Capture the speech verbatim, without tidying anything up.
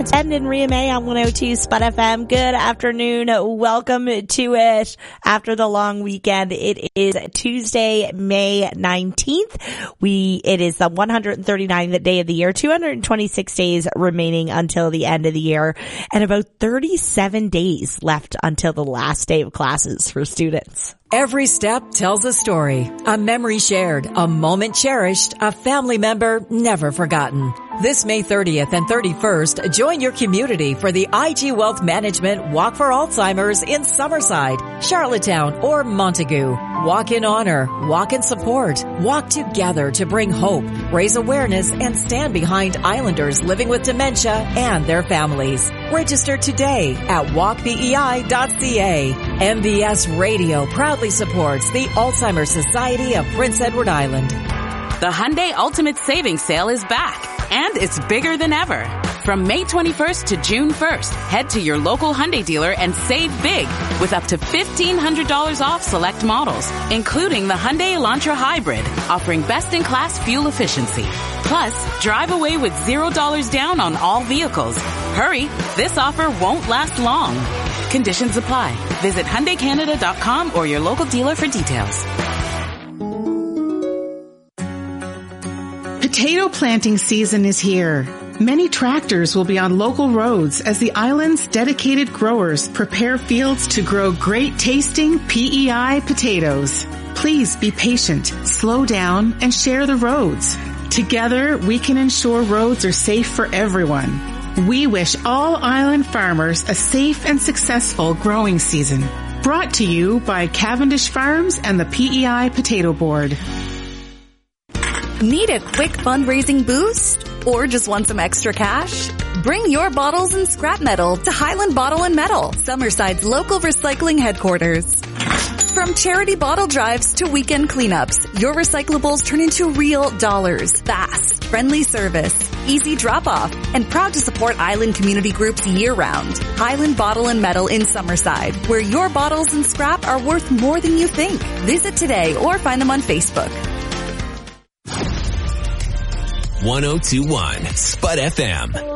ten in Ria May on one oh two Spud F M. Good afternoon. Welcome to it after the long weekend. It is Tuesday, May nineteenth. We, it is the one hundred thirty-ninth day of the year, two hundred twenty-six days remaining until the end of the year, and about thirty-seven days left until the last day of classes for students. Every step tells a story, a memory shared, a moment cherished, a family member never forgotten. This May thirtieth and thirty-first, join your community for the I G Wealth Management Walk for Alzheimer's in Summerside, Charlottetown, or Montague. Walk in honor, walk in support, walk together to bring hope, raise awareness, and stand behind Islanders living with dementia and their families. Register today at walk b e i dot c a. M B S Radio proudly supports the Alzheimer's Society of Prince Edward Island. The Hyundai Ultimate Savings Sale is back, and it's bigger than ever. From May twenty-first to June first, head to your local Hyundai dealer and save big with up to fifteen hundred dollars off select models, including the Hyundai Elantra Hybrid, offering best-in-class fuel efficiency. Plus, drive away with zero dollars down on all vehicles. Hurry, this offer won't last long. Conditions apply. Visit Hyundai Canada dot com or your local dealer for details. Potato planting season is here. Many tractors will be on local roads as the island's dedicated growers prepare fields to grow great tasting P E I potatoes. Please be patient, slow down, and share the roads. Together, we can ensure roads are safe for everyone. We wish all island farmers a safe and successful growing season. Brought to you by Cavendish Farms and the P E I Potato Board. Need a quick fundraising boost? Or just want some extra cash? Bring your bottles and scrap metal to Highland Bottle and Metal, Summerside's local recycling headquarters. From charity bottle drives to weekend cleanups, your recyclables turn into real dollars. Fast, friendly service, easy drop-off, and proud to support island community groups year-round. Highland Bottle and Metal in Summerside, where your bottles and scrap are worth more than you think. Visit today or find them on Facebook. one oh two point one Spud F M.